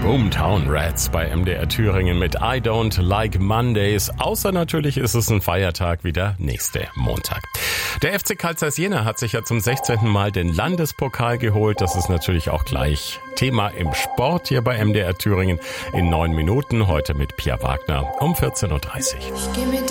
Boomtown Rats bei MDR Thüringen mit I Don't Like Mondays. Außer natürlich ist es ein Feiertag wie der nächste Montag. Der FC Carl Zeiss Jena hat sich ja zum 16. Mal den Landespokal geholt. Das ist natürlich auch gleich Thema im Sport hier bei MDR Thüringen in 9 Minuten. Heute mit Pia Wagner um 14.30 Uhr.